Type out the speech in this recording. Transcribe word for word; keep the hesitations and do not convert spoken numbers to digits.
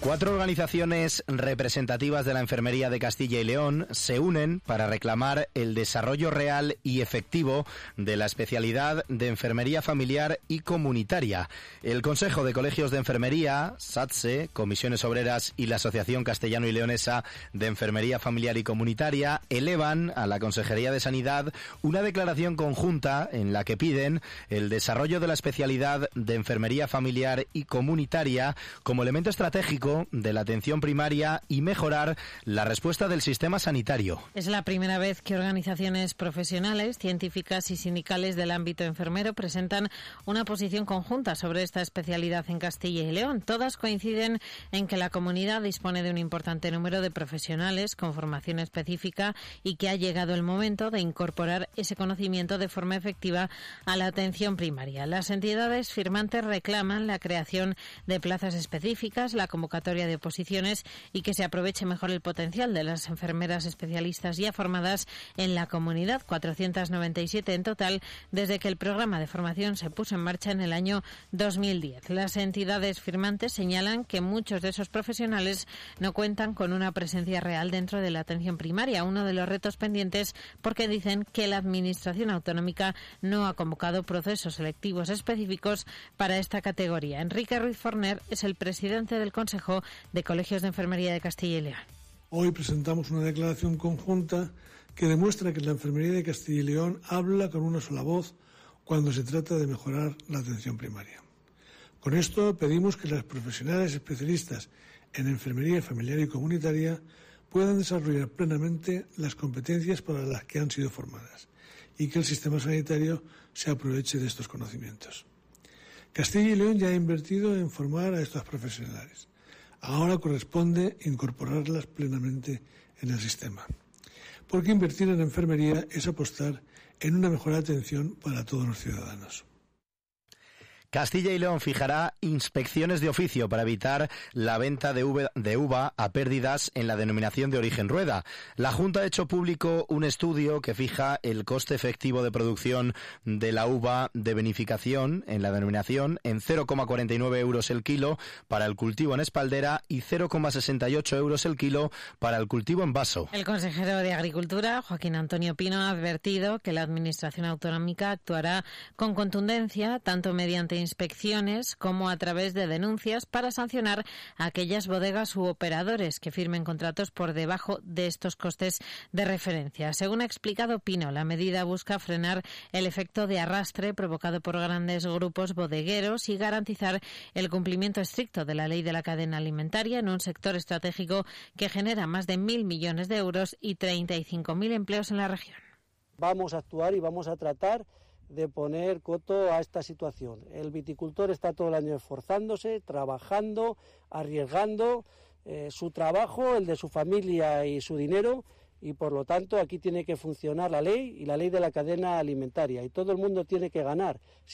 Cuatro organizaciones representativas de la enfermería de Castilla y León se unen para reclamar el desarrollo real y efectivo de la especialidad de enfermería familiar y comunitaria. El Consejo de Colegios de Enfermería, SATSE, Comisiones Obreras y la Asociación Castellano y Leonesa de Enfermería Familiar y Comunitaria elevan a la Consejería de Sanidad una declaración conjunta en la que piden el desarrollo de la especialidad de enfermería familiar y comunitaria como elemento estratégico de la atención primaria y mejorar la respuesta del sistema sanitario. Es la primera vez que organizaciones profesionales, científicas y sindicales del ámbito enfermero presentan una posición conjunta sobre esta especialidad en Castilla y León. Todas coinciden en que la comunidad dispone de un importante número de profesionales con formación específica y que ha llegado el momento de incorporar ese conocimiento de forma efectiva a la atención primaria. Las entidades firmantes reclaman la creación de plazas específicas, la convocatoria de oposiciones y que se aproveche mejor el potencial de las enfermeras especialistas ya formadas en la comunidad, cuatrocientas noventa y siete en total, desde que el programa de formación se puso en marcha en el año dos mil diez. Las entidades firmantes señalan que muchos de esos profesionales no cuentan con una presencia real dentro de la atención primaria, uno de los retos pendientes porque dicen que la Administración autonómica no ha convocado procesos selectivos específicos para esta categoría. Enrique Ruiz Forner es el presidente del Consejo de Colegios de Enfermería de Castilla y León. Hoy presentamos una declaración conjunta que demuestra que la enfermería de Castilla y León habla con una sola voz cuando se trata de mejorar la atención primaria. Con esto pedimos que las profesionales especialistas en enfermería familiar y comunitaria puedan desarrollar plenamente las competencias para las que han sido formadas y que el sistema sanitario se aproveche de estos conocimientos. Castilla y León ya ha invertido en formar a estas profesionales. Ahora corresponde incorporarlas plenamente en el sistema. Porque invertir en enfermería es apostar en una mejor atención para todos los ciudadanos. Castilla y León fijará inspecciones de oficio para evitar la venta de uva, de uva a pérdidas en la denominación de origen Rueda. La Junta ha hecho público un estudio que fija el coste efectivo de producción de la uva de vinificación en la denominación en cero coma cuarenta y nueve euros el kilo para el cultivo en espaldera y cero coma sesenta y ocho euros el kilo para el cultivo en vaso. El consejero de Agricultura, Joaquín Antonio Pino, ha advertido que la Administración autonómica actuará con contundencia tanto mediante inspecciones como a través de denuncias para sancionar a aquellas bodegas u operadores que firmen contratos por debajo de estos costes de referencia. Según ha explicado Pino, la medida busca frenar el efecto de arrastre provocado por grandes grupos bodegueros y garantizar el cumplimiento estricto de la ley de la cadena alimentaria en un sector estratégico que genera más de mil millones de euros y treinta y cinco mil empleos en la región. Vamos a actuar y vamos a tratar de poner coto a esta situación. El viticultor está todo el año esforzándose, trabajando, arriesgando eh, su trabajo, el de su familia y su dinero, y por lo tanto aquí tiene que funcionar la ley y la ley de la cadena alimentaria y todo el mundo tiene que ganar.